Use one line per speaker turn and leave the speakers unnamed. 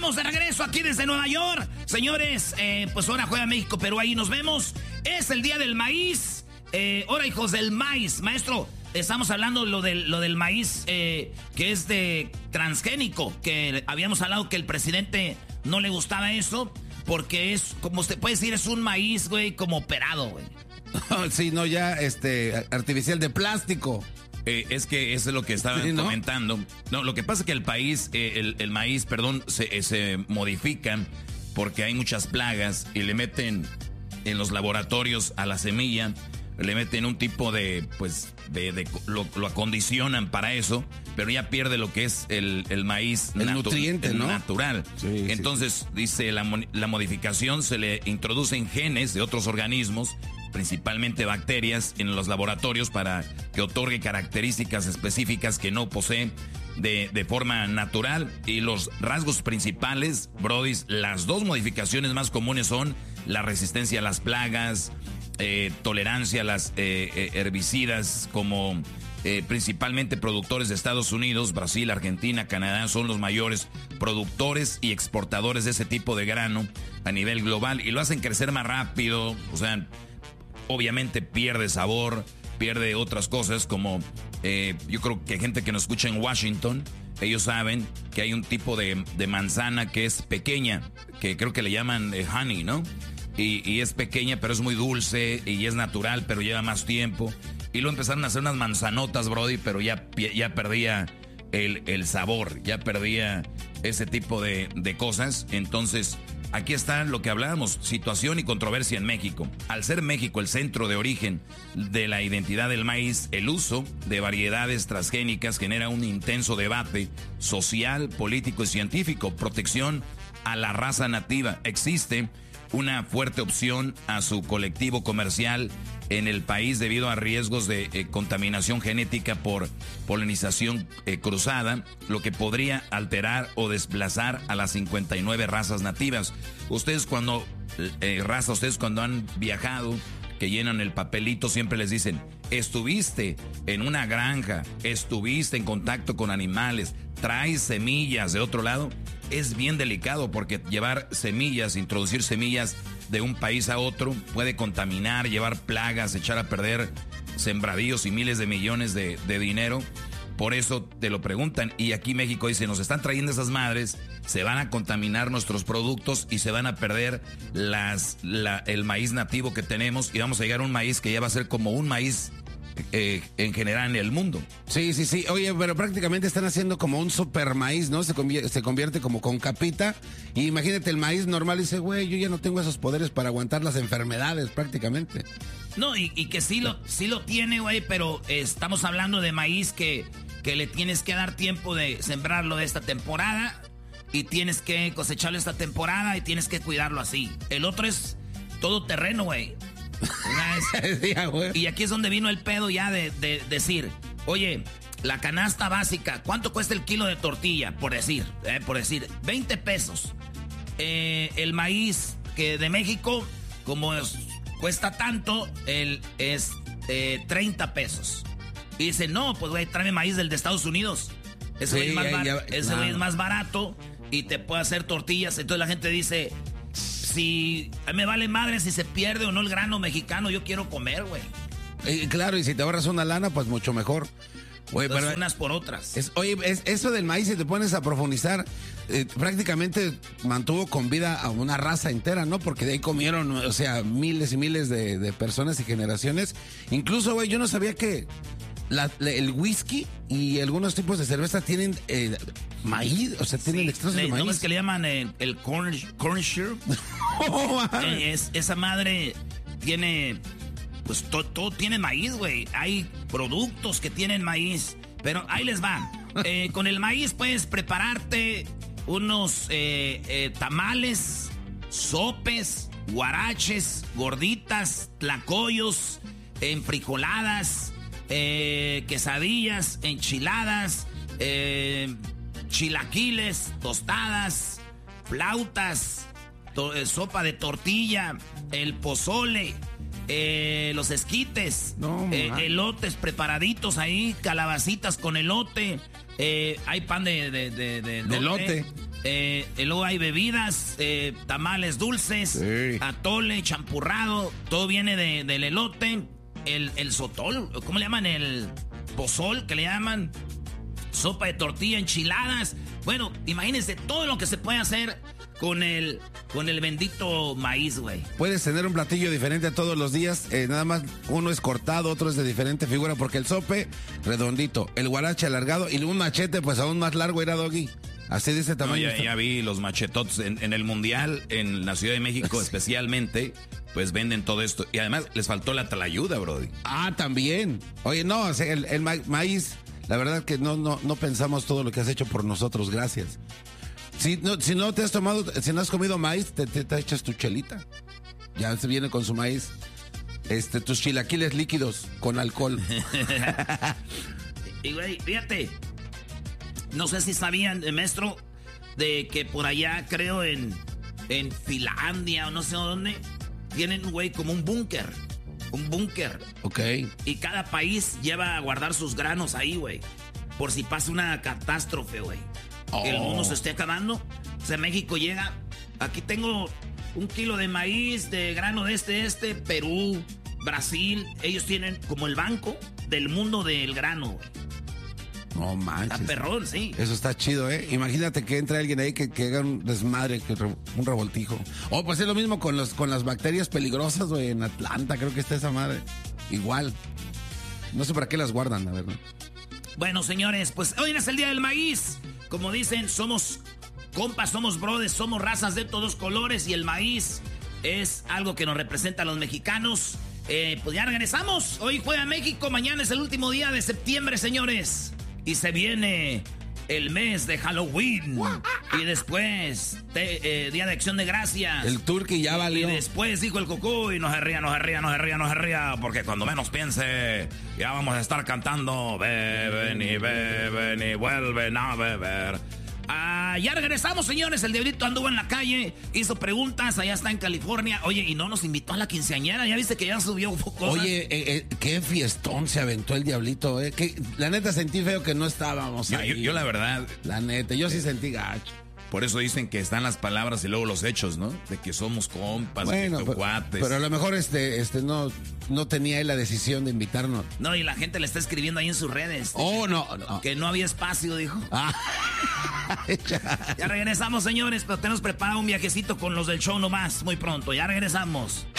estamos de regreso aquí desde Nueva York. Señores, pues ahora juega México, Perú, ahí nos vemos. Es el día del maíz. Ahora, hijos del maíz. Maestro, estamos hablando lo del maíz que es de transgénico. Que habíamos hablado que el presidente no le gustaba eso. Porque es, como usted puede decir, es un maíz, güey, como operado, güey.
Sí, no, ya, artificial de plástico.
Es que eso es lo que estaban comentando. No, lo que pasa es que el maíz, perdón, se modifica porque hay muchas plagas y le meten en los laboratorios a la semilla, le meten un tipo de, pues, lo acondicionan para eso, pero ya pierde lo que es el maíz
nutriente, ¿no?
Natural.
Sí,
entonces, dice, la modificación se le introducen genes de otros organismos, principalmente bacterias, en los laboratorios para que otorgue características específicas que no posee de forma natural. Y los rasgos principales, brodis, las dos modificaciones más comunes son la resistencia a las plagas, tolerancia a las herbicidas, como principalmente productores de Estados Unidos, Brasil, Argentina, Canadá son los mayores productores y exportadores de ese tipo de grano a nivel global, y lo hacen crecer más rápido. O sea, obviamente pierde sabor, pierde otras cosas como yo creo que gente que nos escucha en Washington, ellos saben que hay un tipo de manzana que es pequeña, que creo que le llaman honey, ¿no? Y es pequeña, pero es muy dulce y es natural, pero lleva más tiempo. Y luego empezaron a hacer unas manzanotas, brody, pero ya perdía el sabor, ya perdía ese tipo de cosas. Entonces, aquí está lo que hablábamos, situación y controversia en México. Al ser México el centro de origen de la identidad del maíz, el uso de variedades transgénicas genera un intenso debate social, político y científico. Protección a la raza nativa. Existe una fuerte opción a su colectivo comercial en el país debido a riesgos de contaminación genética por polinización cruzada, lo que podría alterar o desplazar a las 59 razas nativas. Ustedes cuando han viajado, que llenan el papelito, siempre les dicen, estuviste en una granja, estuviste en contacto con animales, traes semillas de otro lado. Es bien delicado porque llevar semillas, introducir semillas de un país a otro puede contaminar, llevar plagas, echar a perder sembradíos y miles de millones de dinero. Por eso te lo preguntan. Y aquí México dice, nos están trayendo esas madres, se van a contaminar nuestros productos y se van a perder el maíz nativo que tenemos, y vamos a llegar a un maíz que ya va a ser como un maíz en general en el mundo.
Sí. Oye, pero prácticamente están haciendo como un super maíz, ¿no? Se convierte como con capita. Y imagínate, el maíz normal dice, güey, yo ya no tengo esos poderes para aguantar las enfermedades prácticamente.
No, y que sí lo tiene, güey, pero estamos hablando de maíz que le tienes que dar tiempo de sembrarlo de esta temporada y tienes que cosecharlo esta temporada y tienes que cuidarlo así. El otro es todo terreno, güey. Y aquí es donde vino el pedo ya de decir, oye, la canasta básica, ¿cuánto cuesta el kilo de tortilla? Por decir, 20 pesos. El maíz que de México, como cuesta tanto, es 30 pesos. Y dice, no, pues güey, tráeme maíz del de Estados Unidos. Ese güey es más barato y te puede hacer tortillas. Entonces la gente dice, si a mí me vale madre si se pierde o no el grano mexicano, yo quiero comer, güey.
Claro, y si te ahorras una lana, pues mucho mejor.
Oye, pero unas por otras.
Eso del maíz, si te pones a profundizar, prácticamente mantuvo con vida a una raza entera, ¿no? Porque de ahí comieron, o sea, miles y miles de personas y generaciones. Incluso, güey, yo no sabía que el whisky y algunos tipos de cerveza tienen maíz, o sea, tienen extractos de maíz.
¿No es que le llaman el corn syrup? Esa madre tiene, pues todo tiene maíz, güey. Hay productos que tienen maíz, pero ahí les va. Con el maíz puedes prepararte unos tamales, sopes, guaraches, gorditas, tlacoyos, enfrijoladas, quesadillas, enchiladas, chilaquiles, tostadas, flautas, sopa de tortilla, el pozole, los esquites, elotes preparaditos ahí, calabacitas con elote, hay pan de elote, Luego hay bebidas, tamales dulces, sí, atole, champurrado. Todo viene del elote. El sotol, ¿cómo le llaman? El pozol, que le llaman. Sopa de tortilla, enchiladas. Bueno, imagínense todo lo que se puede hacer con el bendito maíz, güey.
Puedes tener un platillo diferente todos los días. Nada más uno es cortado, otro es de diferente figura. Porque el sope, redondito. El guarache alargado. Y un machete, pues aún más largo, era Doggy. Así de ese tamaño.
No, ya vi los machetotes en el Mundial, en la Ciudad de México especialmente, pues venden todo esto. Y además les faltó la tlayuda, brody.
Ah, también. Oye, no, o sea, el maíz, la verdad que no pensamos todo lo que has hecho por nosotros, gracias. Si no te has tomado, si no has comido maíz, te echas tu chelita. Ya se viene con su maíz. Tus chilaquiles líquidos con alcohol.
Y güey, fíjate. No sé si sabían, maestro, de que por allá, creo en Finlandia o no sé dónde, tienen, güey, como un búnker. Un búnker.
Ok.
Y cada país lleva a guardar sus granos ahí, güey. Por si pasa una catástrofe, güey. Oh. Que el mundo se esté acabando. O sea, México llega. Aquí tengo 1 kilo de maíz, de grano de Perú, Brasil. Ellos tienen como el banco del mundo del grano, güey.
No manches.
Está perrón, sí.
Eso está chido, ¿eh? Imagínate que entre alguien ahí que haga un desmadre, un revoltijo. Pues es lo mismo con las bacterias peligrosas, güey. En Atlanta creo que está esa madre. Igual. No sé para qué las guardan, la verdad.
Bueno, señores, pues hoy es el Día del Maíz. Como dicen, somos compas, somos brothers, somos razas de todos colores. Y el maíz es algo que nos representa a los mexicanos. Pues ya regresamos. Hoy juega México, mañana es el último día de septiembre, señores. Y se viene el mes de Halloween. Y después, Día de Acción de Gracias.
El turkey ya valió.
Y después, dijo el Cucuy, no se ría. Porque cuando menos piense, ya vamos a estar cantando. Beben y vuelven a beber. Ya regresamos, señores. El Diablito anduvo en la calle, hizo preguntas, allá está en California. Oye, y no nos invitó a la quinceañera. Ya viste que ya subió cosas.
Oye, qué fiestón se aventó el Diablito, que la neta sentí feo que no estábamos ahí.
Yo la verdad,
la neta, yo sí sentí gacho.
Por eso dicen que están las palabras y luego los hechos, ¿no? De que somos compas,
bueno,
cuates.
Pero a lo mejor no tenía él la decisión de invitarnos.
No, y la gente le está escribiendo ahí en sus redes.
No.
Que no había espacio, dijo. Ya regresamos, señores, pero tenemos preparado un viajecito con los del show nomás, muy pronto. Ya regresamos.